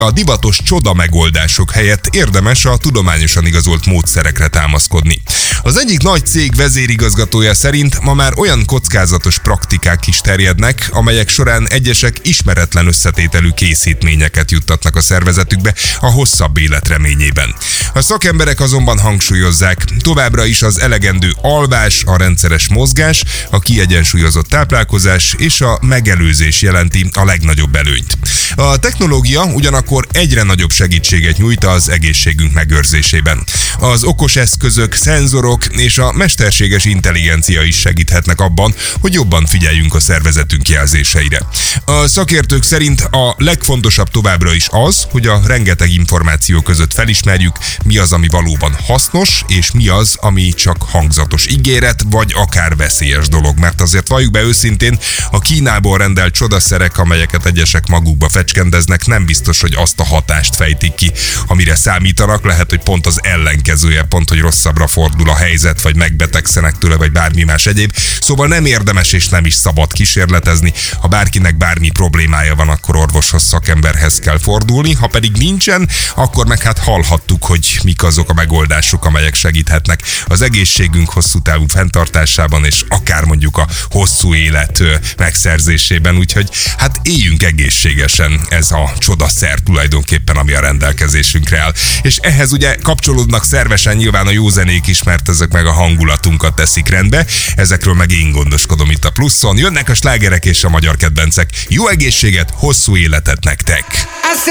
A divatos csoda megoldások helyett érdemes a tudományosan igazolt módszerekre támaszkodni. Az egyik nagy cég vezérigazgatója szerint ma már olyan kockázatos praktikák is terjednek, amelyek során egyesek ismeretlen összetételű készítményeket juttatnak a szervezetükbe a hosszabb élet reményében. A szakemberek azonban hangsúlyozzák, továbbra is az elegendő alvás, a rendszeres mozgás, a kiegyensúlyozott táplálkozás és a megelőzés jelenti a legnagyobb előnyt. A technológia ugyanakkor egyre nagyobb segítséget nyújt az egészségünk megőrzésében. Az okos eszközök, szenzorok és a mesterséges intelligencia is segíthetnek abban, hogy jobban figyeljünk a szervezetünk jelzéseire. A szakértők szerint a legfontosabb továbbra is az, hogy a rengeteg információ között felismerjük, mi az, ami valóban hasznos, és mi az, ami csak hangzatos ígéret, vagy akár veszélyes dolog. Mert azért valljuk be őszintén, a Kínából rendelt csodaszerek, amelyeket egyesek magukba fecskendeznek, nem biztos, hogy azt a hatást fejtik ki, amire számítanak. Lehet, hogy pont az ellenkezője, pont, hogy rosszabbra fordul a helyzet, vagy megbetegszenek tőle, vagy bármi más egyéb. Szóval nem érdemes és nem is szabad kísérletezni. Ha bárkinek bármi problémája van, akkor orvoshoz, szakemberhez kell fordulni. Ha pedig nincsen, akkor meg hát hallhattuk, hogy mik azok a megoldások, amelyek segíthetnek az egészségünk hosszú távú fenntartásában, és akár mondjuk a hosszú élet megszerzésében. Úgyhogy hát éljünk egészségesen, ez a csodaszer tulajdonképpen, ami a rendelkezésünkre áll. És ehhez ugye kapcsolódnak szervesen nyilván a jó zenék is, mert ezek meg a hangulatunkat teszik rendbe. Ezekről meg én gondoskodom itt a Pluszon. Jönnek a slágerek és a magyar kedvencek. Jó egészséget, hosszú életet nektek!